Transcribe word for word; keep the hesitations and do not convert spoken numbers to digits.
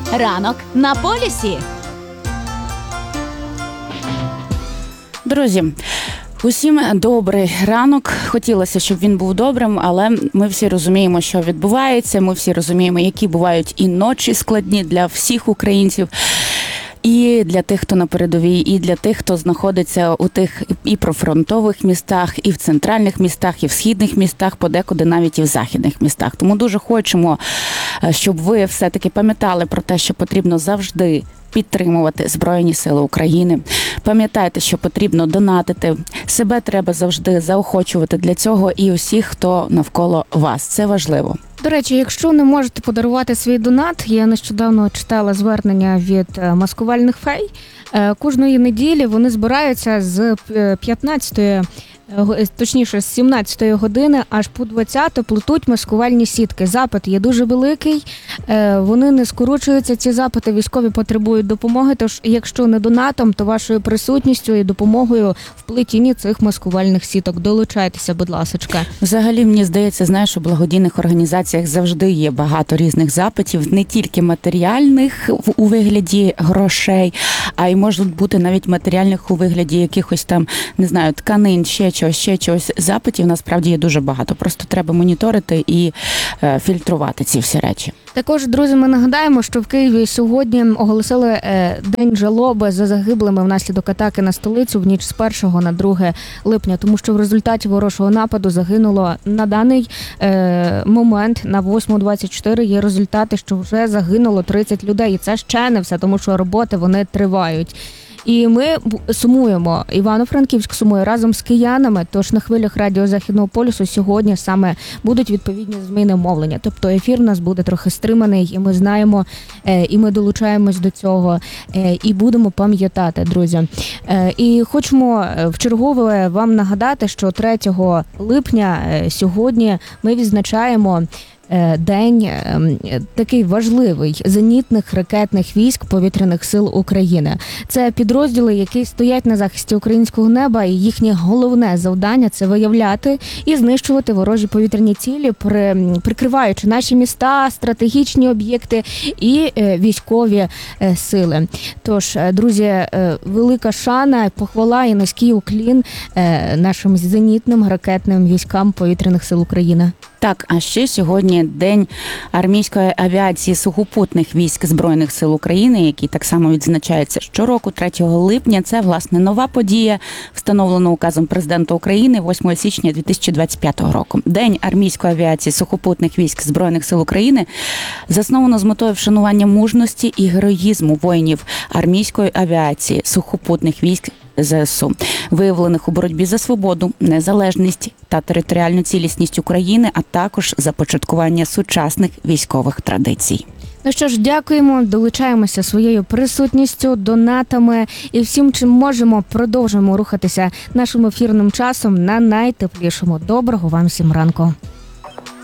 Ранок на полюсі. Друзі, усім добрий ранок. Хотілося, щоб він був добрим, але ми всі розуміємо, що відбувається. Ми всі розуміємо, які бувають і ночі складні для всіх українців. І для тих, хто на передовій, і для тих, хто знаходиться у тих і прифронтових містах, і в центральних містах, і в східних містах, подекуди навіть і в західних містах. Тому дуже хочемо, щоб ви все-таки пам'ятали про те, що потрібно завжди підтримувати Збройні Сили України. Пам'ятайте, що потрібно донатити. Себе треба завжди заохочувати для цього і усіх, хто навколо вас. Це важливо. До речі, якщо не можете подарувати свій донат, я нещодавно читала звернення від маскувальних фей. Кожної неділі вони збираються з п'ятнадцятої, точніше з сімнадцятої години аж по двадцяту плетуть маскувальні сітки. Запит є дуже великий, вони не скорочуються, ці запити, військові потребують допомоги, тож якщо не донатом, то вашою присутністю і допомогою в плетінні цих маскувальних сіток. Долучайтеся, будь ласочка. Взагалі, мені здається, знаєш, у благодійних організаціях завжди є багато різних запитів, не тільки матеріальних у вигляді грошей, а й можуть бути навіть матеріальних у вигляді якихось там, не знаю, тканин, ще чогось, ще чогось. Запитів насправді є дуже багато. Просто треба моніторити і е, фільтрувати ці всі речі. Також, друзі, ми нагадаємо, що в Києві сьогодні оголосили е, день жалоби за загиблими внаслідок атаки на столицю в ніч з першого на друге липня, тому що в результаті ворожого нападу загинуло на даний е, момент на восьму двадцять чотири є результати, що вже загинуло тридцять людей. І це ще не все, тому що роботи вони тривають. І ми сумуємо, Івано-Франківськ сумує разом з киянами, тож на хвилях радіо Західного полюсу сьогодні саме будуть відповідні зміни мовлення. Тобто ефір у нас буде трохи стриманий, і ми знаємо, і ми долучаємось до цього, і будемо пам'ятати, друзі. І хочемо вчергове вам нагадати, що третього липня сьогодні ми відзначаємо день такий важливий зенітних ракетних військ Повітряних сил України. Це підрозділи, які стоять на захисті українського неба, і їхнє головне завдання – це виявляти і знищувати ворожі повітряні цілі, прикриваючи наші міста, стратегічні об'єкти і військові сили. Тож, друзі, велика шана, похвала і низький уклін нашим зенітним ракетним військам Повітряних сил України. Так, а ще сьогодні День армійської авіації сухопутних військ Збройних сил України, який так само відзначається щороку, третього липня. Це, власне, нова подія, встановлена указом президента України восьмого січня дві тисячі двадцять п'ятого року. День армійської авіації сухопутних військ Збройних сил України засновано з метою вшанування мужності і героїзму воїнів армійської авіації сухопутних військ ЗСУ, виявлених у боротьбі за свободу, незалежність та територіальну цілісність України, а також започаткування сучасних військових традицій. Ну що ж, дякуємо, долучаємося своєю присутністю, донатами і всім, чим можемо, продовжуємо рухатися нашим ефірним часом на найтеплішому. Доброго вам всім ранку.